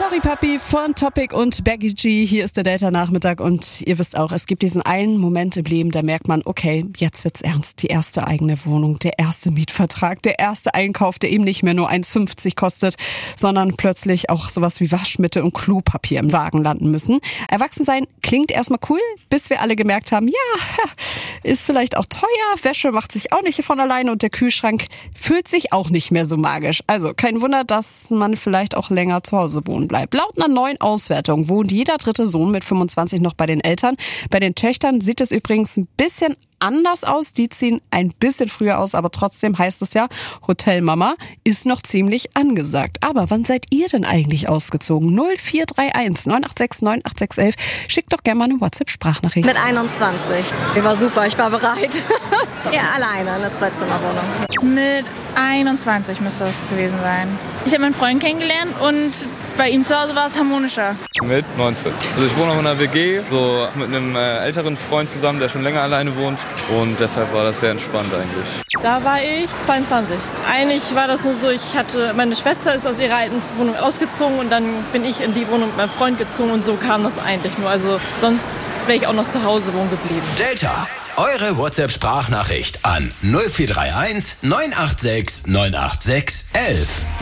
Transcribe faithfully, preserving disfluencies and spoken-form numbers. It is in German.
Sorry Papi von Topic und Becky G. Hier ist der Delta-Nachmittag und ihr wisst auch, es gibt diesen einen Moment im Leben, da merkt man, okay, jetzt wird's ernst. Die erste eigene Wohnung, der erste Mietvertrag, der erste Einkauf, der eben nicht mehr nur eins fünfzig kostet, sondern plötzlich auch sowas wie Waschmittel und Klopapier im Wagen landen müssen. Erwachsensein klingt erstmal cool, bis wir alle gemerkt haben, ja, ist vielleicht auch teuer, Wäsche macht sich auch nicht von alleine und der Kühlschrank fühlt sich auch nicht mehr so magisch. Also kein Wunder, dass man vielleicht auch länger zu Hause wohnen bleibt. Laut einer neuen Auswertung wohnt jeder dritte Sohn mit fünfundzwanzig noch bei den Eltern. Bei den Töchtern sieht es übrigens ein bisschen anders aus. Die ziehen ein bisschen früher aus, aber trotzdem heißt es ja, Hotelmama ist noch ziemlich angesagt. Aber wann seid ihr denn eigentlich ausgezogen? null vier drei eins neun acht sechs neun acht sechs eins. Schickt doch gerne mal eine WhatsApp-Sprachnachricht. Mit einundzwanzig. Ich war super, ich war bereit. Ja, alleine, eine Zweizimmerwohnung. Mit einundzwanzig müsste das gewesen sein. Ich habe meinen Freund kennengelernt und bei ihm zu Hause war es harmonischer. Mit neunzehn. Also ich wohne auch in einer W G, so mit einem äh, älteren Freund zusammen, der schon länger alleine wohnt. Und deshalb war das sehr entspannt eigentlich. Da war ich zweiundzwanzig. Eigentlich war das nur so, ich hatte, meine Schwester ist aus ihrer alten Wohnung ausgezogen und dann bin ich in die Wohnung mit meinem Freund gezogen und so kam das eigentlich nur. Also sonst wäre ich auch noch zu Hause wohnen geblieben. Delta, eure WhatsApp-Sprachnachricht an null vier drei eins neun acht sechs neun acht sechs eins eins.